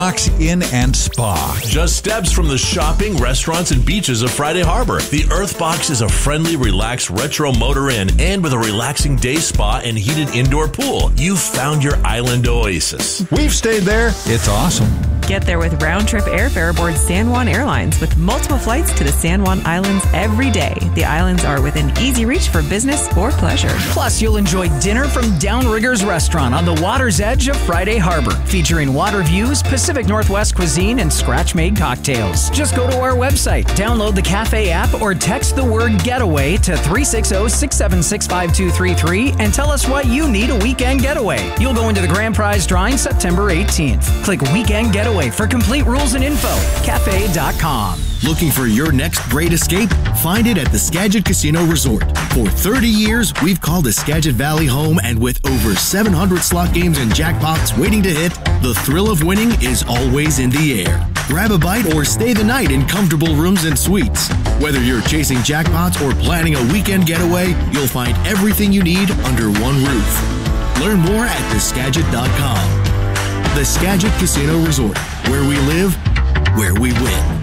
Box Inn and Spa. Just steps from the shopping, restaurants, and beaches of Friday Harbor. The Earthbox is a friendly, relaxed retro motor inn, and with a relaxing day spa and heated indoor pool, you've found your island oasis. We've stayed there. It's awesome. Get there with round-trip airfare aboard San Juan Airlines with multiple flights to the San Juan Islands every day. The islands are within easy reach for business or pleasure. Plus, you'll enjoy dinner from Downriggers Restaurant on the water's edge of Friday Harbor, featuring water views, Pacific Northwest cuisine, and scratch-made cocktails. Just go to our website, download the cafe app, or text the word getaway to 360-676-5233 and tell us why you need a weekend getaway. You'll go into the grand prize drawing September 18th. Click Weekend Getaway for complete rules and info. Cafe.com. Looking for your next great escape? Find it at the Skagit Casino Resort. For 30 years, we've called the Skagit Valley home, and with over 700 slot games and jackpots waiting to hit, the thrill of winning is always in the air. Grab a bite or stay the night in comfortable rooms and suites. Whether you're chasing jackpots or planning a weekend getaway, you'll find everything you need under one roof. Learn more at theskagit.com. The Skagit Casino Resort, where we live, where we win.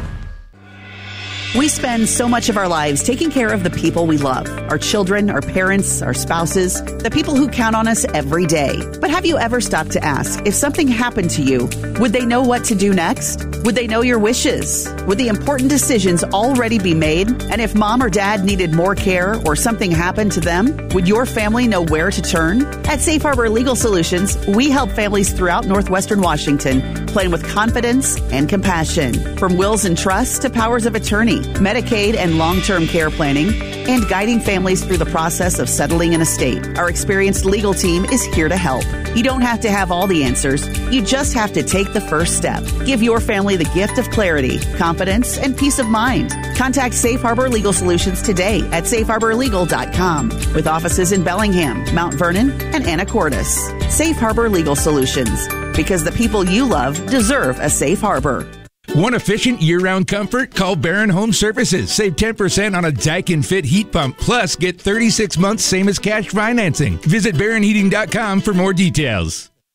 We spend so much of our lives taking care of the people we love, our children, our parents, our spouses, the people who count on us every day. But have you ever stopped to ask, if something happened to you, would they know what to do next? Would they know your wishes? Would the important decisions already be made? And if mom or dad needed more care or something happened to them, would your family know where to turn? At Safe Harbor Legal Solutions, we help families throughout Northwestern Washington plan with confidence and compassion. From wills and trusts to powers of attorney, Medicaid and long-term care planning, and guiding families through the process of settling an estate. Our experienced legal team is here to help. You don't have to have all the answers. You just have to take the first step. Give your family the gift of clarity, confidence, and peace of mind. Contact Safe Harbor Legal Solutions today at safeharborlegal.com with offices in Bellingham, Mount Vernon, and Anacortes. Safe Harbor Legal Solutions, because the people you love deserve a safe harbor. Want efficient year-round comfort? Call Barron Home Services. Save 10% on a Daikin Fit heat pump. Plus, get 36 months same as cash financing. Visit BarronHeating.com for more details.